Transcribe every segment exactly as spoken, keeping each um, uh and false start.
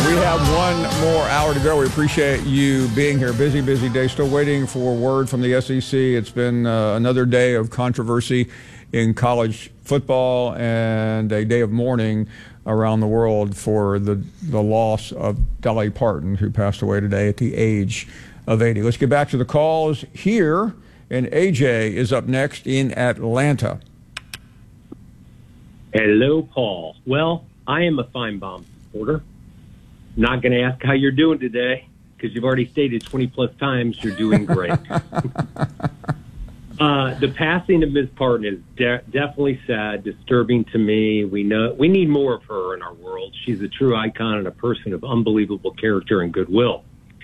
We have one more hour to go. We appreciate you being here. Busy, busy day. Still waiting for word from the S E C. It's been uh, another day of controversy in college football and a day of mourning around the world for the, the loss of Dolly Parton, who passed away today at the age of eighty. Let's get back to the calls here, and A J is up next in Atlanta. Hello, Paul. Well, I am a Feinbaum supporter. I'm not going to ask how you're doing today because you've already stated twenty-plus times you're doing great. uh, the passing of Miz Parton is de- definitely sad, disturbing to me. We know we need more of her in our world. She's a true icon and a person of unbelievable character and goodwill.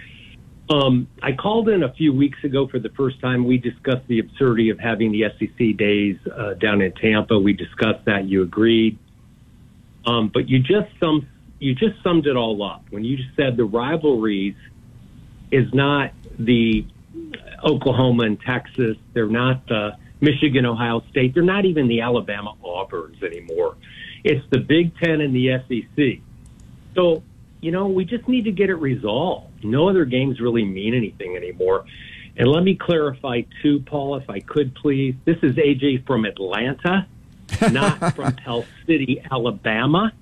Um, I called in a few weeks ago for the first time. We discussed the absurdity of having the S E C days uh, down in Tampa. We discussed that. You agreed. Um, but you just sum, you just summed it all up when you just said the rivalries is not the Oklahoma and Texas. They're not the Michigan, Ohio State. They're not even the Alabama Auburns anymore. It's the Big Ten and the S E C. So, you know, we just need to get it resolved. No other games really mean anything anymore. And let me clarify, too, Paul, if I could, please. This is A J from Atlanta, not from Pell City, Alabama,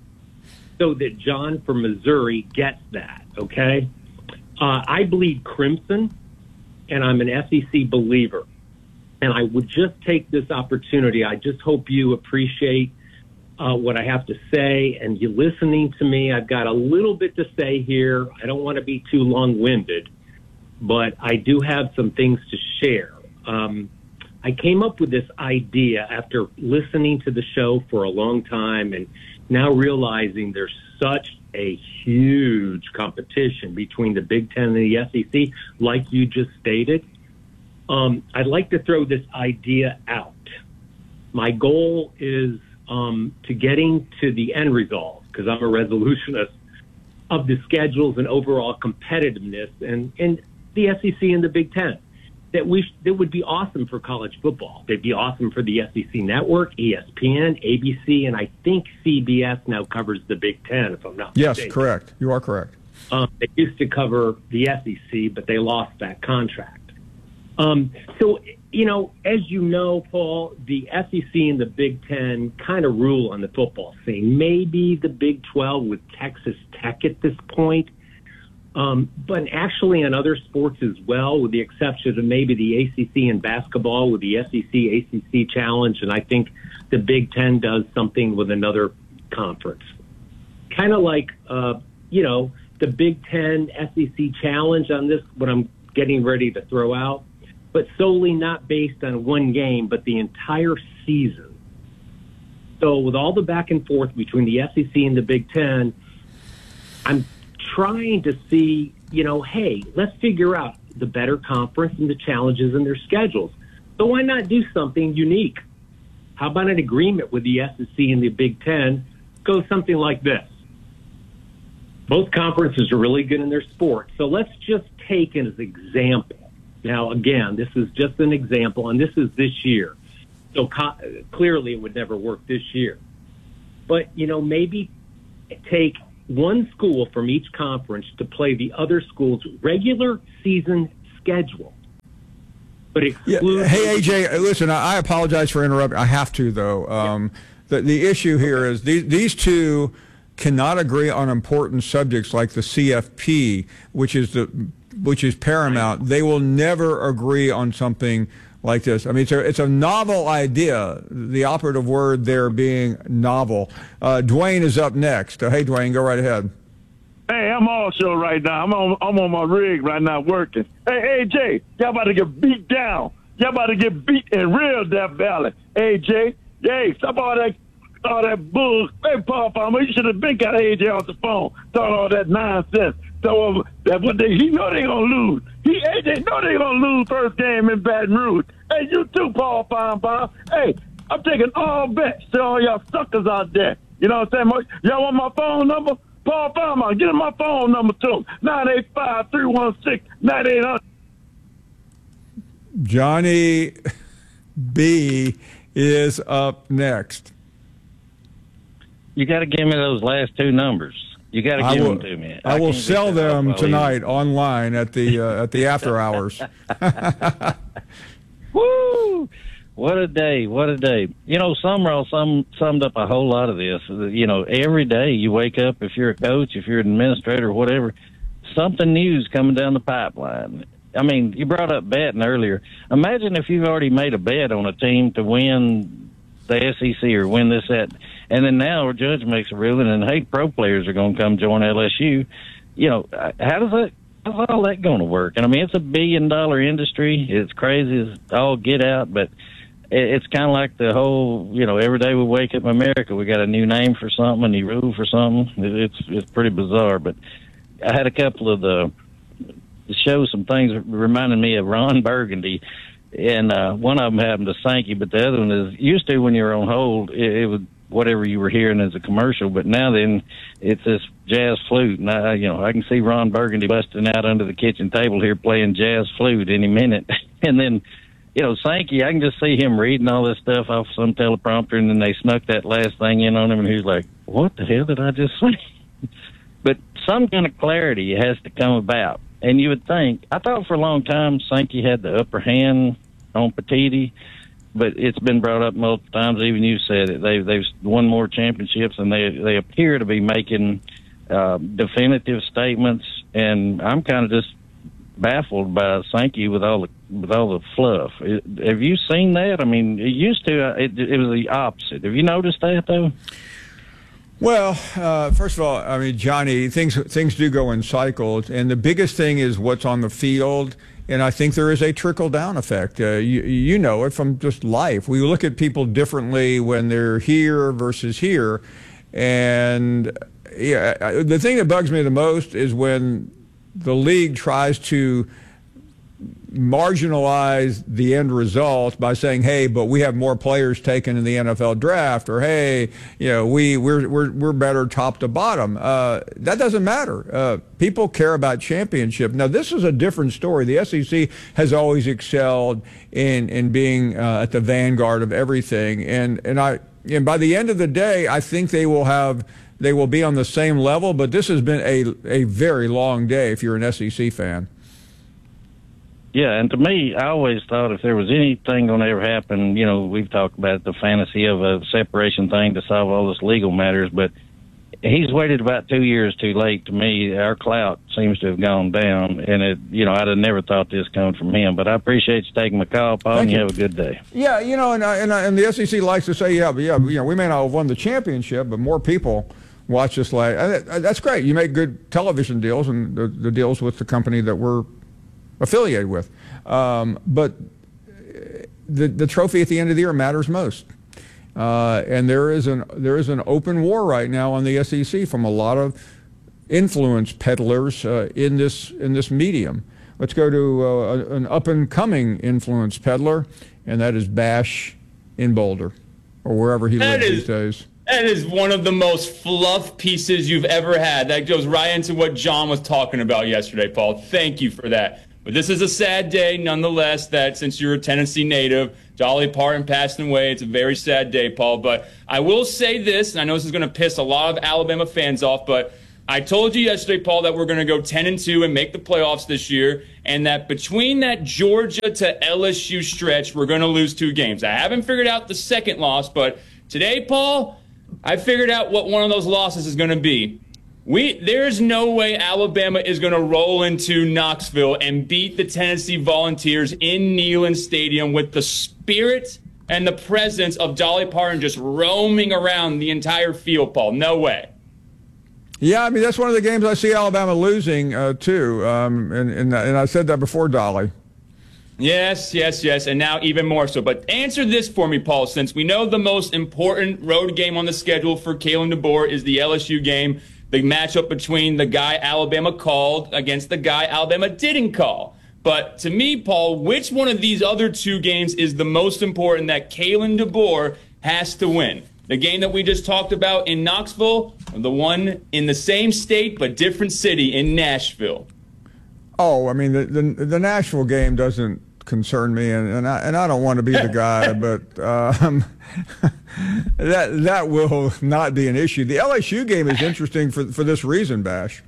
so that John from Missouri gets that, okay? Uh, I bleed crimson, and I'm an S E C believer. And I would just take this opportunity. I just hope you appreciate Uh, what I have to say, and you listening to me. I've got a little bit to say here. I don't want to be too long-winded, but I do have some things to share. Um, I came up with this idea after listening to the show for a long time and now realizing there's such a huge competition between the Big Ten and the S E C, like you just stated. Um, I'd like to throw this idea out. My goal is Um, to getting to the end result, because I'm a resolutionist, of the schedules and overall competitiveness and, and the S E C and the Big Ten. That we sh- that would be awesome for college football. They'd be awesome for the S E C Network, E S P N, A B C, and I think C B S now covers the Big Ten, if I'm not yes, mistaken. Yes, correct. You are correct. Um, they used to cover the S E C, but they lost that contract. Um, so, you know, as you know, Paul, the S E C and the Big Ten kind of rule on the football scene. Maybe the Big twelve with Texas Tech at this point, um, but actually in other sports as well, with the exception of maybe the A C C in basketball with the S E C A C C Challenge, and I think the Big Ten does something with another conference. Kind of like, uh, you know, the Big Ten S E C Challenge on this, what I'm getting ready to throw out, but solely not based on one game, but the entire season. So with all the back and forth between the S E C and the Big Ten, I'm trying to see, you know, hey, let's figure out the better conference and the challenges in their schedules. So why not do something unique? How about an agreement with the S E C and the Big Ten? Go something like this. Both conferences are really good in their sport. So let's just take it as an example. Now, again, this is just an example, and this is this year. So co- clearly it would never work this year. But, you know, maybe take one school from each conference to play the other school's regular season schedule. But exclude- yeah. Hey, A J, listen, I apologize for interrupting. I have to, though. Um, yeah. the, the issue here is these, these two cannot agree on important subjects like the C F P, which is the which is paramount. They will never agree on something like this. I mean, it's a, it's a novel idea, the operative word there being novel. Uh, Dwayne is up next. Uh, hey, Dwayne, go right ahead. Hey, I'm also right now. I'm on, I'm on my rig right now working. Hey, A J, y'all about to get beat down. Y'all about to get beat in real Death Valley. A J, hey, stop all that all that bull. Hey, Paul Palmer, you should have been got A J off the phone, talking all that nonsense. So um, that what they, he know they gonna lose. He A J know they gonna lose first game in Baton Rouge. Hey, you too, Paul Palmer. Hey, I'm taking all bets to all y'all suckers out there. You know what I'm saying? Y'all want my phone number? Paul Palmer, get him my phone number to him. nine eight five, three one six, nine eight hundred. Johnny B is up next. You got to give me those last two numbers. You got to I give will, them to me. I, I will can't sell get that them off my tonight list. online at the uh, at the after hours. Woo! What a day! What a day! You know, Summerall sum, summed up a whole lot of this. You know, every day you wake up, if you're a coach, if you're an administrator, whatever, something new's coming down the pipeline. I mean, you brought up betting earlier. Imagine if you've already made a bet on a team to win the S E C or win this, that, and then now our judge makes a ruling, and hey, pro players are going to come join L S U. You know, how does that? How's all that going to work? And I mean, it's a billion dollar industry. It's crazy as all get out, but it's kind of like the whole, you know, every day we wake up in America, we got a new name for something, a new rule for something. It's it's pretty bizarre. But I had a couple of the shows, some things reminding me of Ron Burgundy, and uh, one of them happened to Sankey, but the other one is used to when you were on hold, it, it would whatever you were hearing as a commercial, but now then it's this jazz flute, and I, you know, I can see Ron Burgundy busting out under the kitchen table here playing jazz flute any minute, and then. You know, Sankey, I can just see him reading all this stuff off some teleprompter, and then they snuck that last thing in on him, and he's like, what the hell did I just say? But some kind of clarity has to come about. And you would think, I thought for a long time Sankey had the upper hand on Petiti, but it's been brought up multiple times. Even you said it. They've, they've won more championships, and they, they appear to be making uh, definitive statements, and I'm kind of just baffled by Sankey with all the with all the fluff. Have you seen that? I mean, it used to. Uh, it, it was the opposite. Have you noticed that though? Well, uh, first of all, I mean, Johnny, things things do go in cycles, and the biggest thing is what's on the field. And I think there is a trickle down effect. Uh, you, you know it from just life. We look at people differently when they're here versus here, and yeah, the thing that bugs me the most is when the league tries to marginalize the end result by saying, "Hey, but we have more players taken in the N F L draft," or "Hey, you know, we we're we're we're better top to bottom." Uh, that doesn't matter. Uh, people care about championship. Now, this is a different story. The S E C has always excelled in in being uh, at the vanguard of everything, and and I and by the end of the day, I think they will have. They will be on the same level, but this has been a a very long day if you're an S E C fan. Yeah, and to me, I always thought if there was anything going to ever happen, you know, we've talked about the fantasy of a separation thing to solve all this legal matters, but he's waited about two years too late. To me, our clout seems to have gone down, and it, you know, I'd have never thought this coming from him. But I appreciate you taking my call, Paul, Thank and you you. have a good day. Yeah, you know, and I, and, I, and the S E C likes to say, yeah, but yeah, you know, we may not have won the championship, but more people watch this. Like that's great. You make good television deals, and the, the deals with the company that we're affiliated with. Um, but the the trophy at the end of the year matters most. Uh, and there is an there is an open war right now on the S E C from a lot of influence peddlers uh, in this in this medium. Let's go to uh, an up and coming influence peddler, and that is Bash in Boulder, or wherever he That lives is- these days. That is one of the most fluff pieces you've ever had. That goes right into what John was talking about yesterday, Paul. Thank you for that. But this is a sad day, nonetheless, that since you're a Tennessee native, Dolly Parton passing away. It's a very sad day, Paul. But I will say this, and I know this is going to piss a lot of Alabama fans off, but I told you yesterday, Paul, that we're going to go ten and two and make the playoffs this year, and that between that Georgia to L S U stretch, we're going to lose two games. I haven't figured out the second loss, but today, Paul, I figured out what one of those losses is going to be. We There's no way Alabama is going to roll into Knoxville and beat the Tennessee Volunteers in Neyland Stadium with the spirit and the presence of Dolly Parton just roaming around the entire field, Paul. No way. Yeah, I mean, that's one of the games I see Alabama losing, uh, too. Um, and, and, and I said that before, Dolly. Yes, yes, yes, and now even more so. But answer this for me, Paul, since we know the most important road game on the schedule for Kalen DeBoer is the L S U game, the matchup between the guy Alabama called against the guy Alabama didn't call. But to me, Paul, which one of these other two games is the most important that Kalen DeBoer has to win? The game that we just talked about in Knoxville, or the one in the same state but different city in Nashville? Oh, I mean, the, the, the Nashville game doesn't concern me, and, and, I, and I don't want to be the guy, but um, that that will not be an issue. The L S U game is interesting for for this reason, Bash.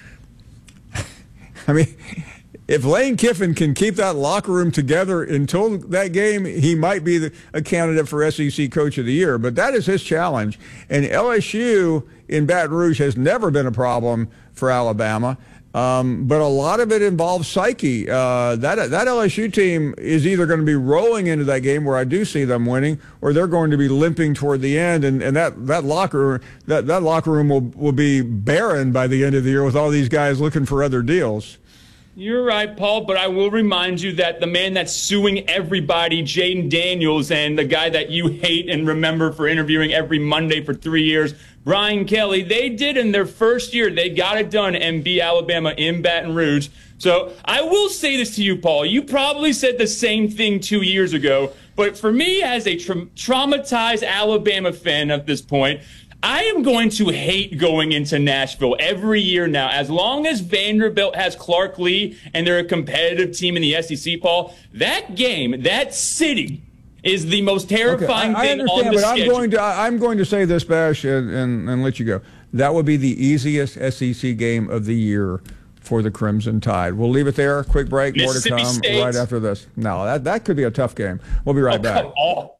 I mean, if Lane Kiffin can keep that locker room together until that game, he might be the, a candidate for S E C Coach of the Year. But that is his challenge. And L S U in Baton Rouge has never been a problem for Alabama. Um, but a lot of it involves psyche. Uh, that that L S U team is either going to be rolling into that game, where I do see them winning, or they're going to be limping toward the end, and, and that, that locker that, that locker room will will be barren by the end of the year with all these guys looking for other deals. You're right, Paul, but I will remind you that the man that's suing everybody, Jaden Daniels, and the guy that you hate and remember for interviewing every Monday for three years, Brian Kelly, they did in their first year. They got it done and beat Alabama in Baton Rouge. So I will say this to you, Paul. You probably said the same thing two years ago, but for me as a tra- traumatized Alabama fan at this point, I am going to hate going into Nashville every year now. As long as Vanderbilt has Clark Lee and they're a competitive team in the S E C, Paul, that game, that city is the most terrifying okay, I, thing I understand, on the but schedule. I'm going to I'm going to say this, Bash, and, and, and let you go. That would be the easiest S E C game of the year for the Crimson Tide. We'll leave it there. Quick break. More to come State. right after this. No, that, that could be a tough game. We'll be right oh, back. Come on.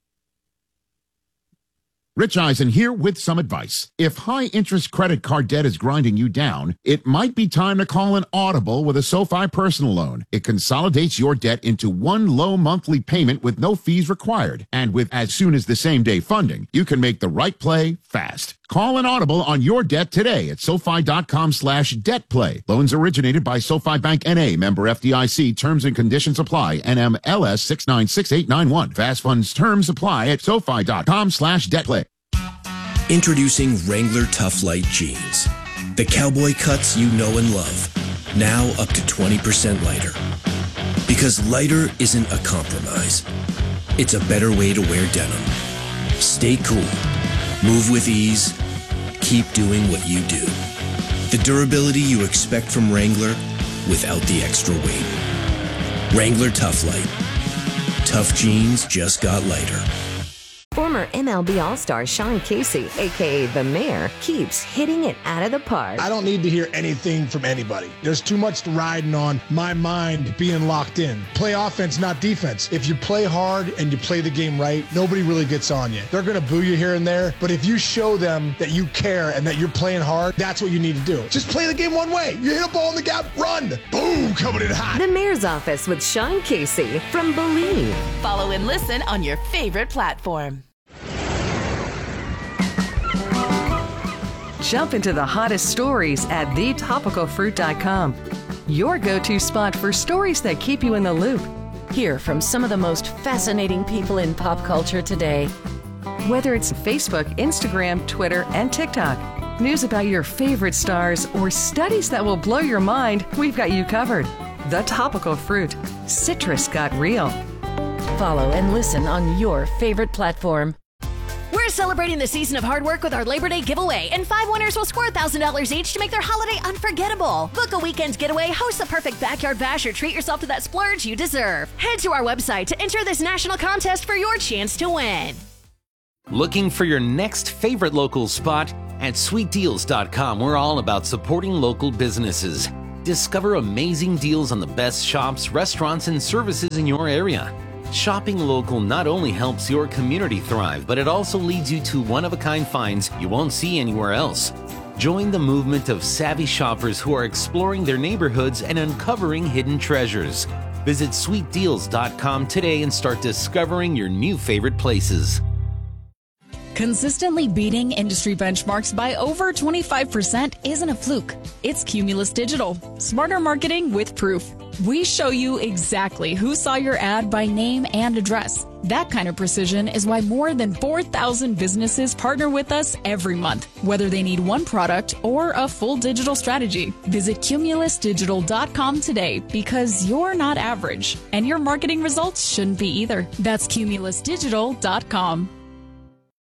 Rich Eisen here with some advice. If high-interest credit card debt is grinding you down, it might be time to call an Audible with a SoFi personal loan. It consolidates your debt into one low monthly payment with no fees required. And with as soon as the same-day funding, you can make the right play fast. Call an Audible on your debt today at SoFi.com slash debt play. Loans originated by SoFi Bank N A, member F D I C. Terms and conditions apply. N M L S six nine six eight nine one. Fast funds terms apply at SoFi.com slash debt play. Introducing Wrangler Tough Light Jeans. The cowboy cuts you know and love. Now up to twenty percent lighter. Because lighter isn't a compromise. It's a better way to wear denim. Stay cool. Move with ease. Keep doing what you do. The durability you expect from Wrangler without the extra weight. Wrangler Tough Light. Tough jeans just got lighter. Former M L B All-Star Sean Casey, a k a. The Mayor, keeps hitting it out of the park. I don't need to hear anything from anybody. There's too much riding on my mind being locked in. Play offense, not defense. If you play hard and you play the game right, nobody really gets on you. They're going to boo you here and there, but if you show them that you care and that you're playing hard, that's what you need to do. Just play the game one way. You hit a ball in the gap, run. Boom, coming in hot. The Mayor's Office with Sean Casey from Believe. Follow and listen on your favorite platform. Jump into the hottest stories at the topical fruit dot com. Your go-to spot for stories that keep you in the loop. Hear from some of the most fascinating people in pop culture today. Whether it's Facebook, Instagram, Twitter, and TikTok, news about your favorite stars, or studies that will blow your mind, we've got you covered. The Topical Fruit. Citrus got real. Follow and listen on your favorite platform. We're celebrating the season of hard work with our Labor Day giveaway, and five winners will score one thousand dollars each to make their holiday unforgettable. Book a weekend getaway, host the perfect backyard bash, or treat yourself to that splurge you deserve. Head to our website to enter this national contest for your chance to win. Looking for your next favorite local spot? At sweet deals dot com, we're all about supporting local businesses. Discover amazing deals on the best shops, restaurants, and services in your area. Shopping local not only helps your community thrive, but it also leads you to one-of-a-kind finds you won't see anywhere else. Join the movement of savvy shoppers who are exploring their neighborhoods and uncovering hidden treasures. Visit sweet deals dot com today and start discovering your new favorite places. Consistently beating industry benchmarks by over twenty-five percent isn't a fluke. It's Cumulus Digital. Smarter marketing with proof. We show you exactly who saw your ad by name and address. That kind of precision is why more than four thousand businesses partner with us every month, whether they need one product or a full digital strategy. Visit Cumulus Digital dot com today, because you're not average, and your marketing results shouldn't be either. That's Cumulus Digital dot com.